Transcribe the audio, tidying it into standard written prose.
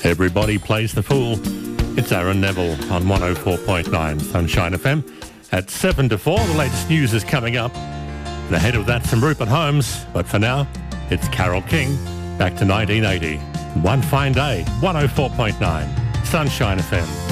Everybody Plays the Fool. It's Aaron Neville on 104.9 Sunshine FM. At 7 to 4, the latest news is coming up. And ahead of that, some Rupert Holmes. But for now, it's Carole King, back to 1980. One Fine Day, 104.9 Sunshine FM.